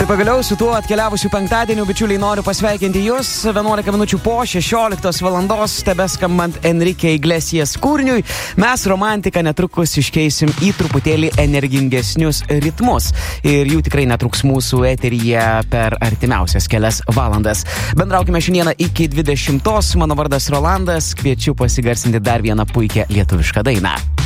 pagaliau su tuo atkeliavusiu penktadieniu, bičiuliai, noriu pasveikinti jūs 11 minučių po 16 valandos, tebeskambant Enrique Iglesias kūriniui. Mes romantiką netrukus iškeisim į truputėlį energingesnius ritmus ir jų tikrai netruks mūsų eteryje per artimiausias kelias valandas. Bendraukime šiandieną iki 20. Mano vardas Rolandas, kviečiu pasigarsinti dar vieną puikią lietuvišką dainą.